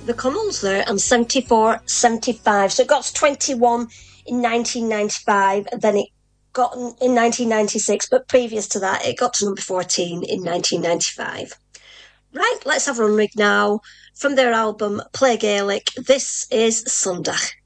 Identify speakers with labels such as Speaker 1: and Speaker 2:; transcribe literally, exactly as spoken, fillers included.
Speaker 1: The Connells there, and seventy-four, seventy-five. So it got to twenty-one in nineteen ninety-five, and then it got in nineteen ninety-six, but previous to that, it got to number fourteen in nineteen ninety-five. Right, let's have a run rig now. From their album Play Gaelic, this is Sundach.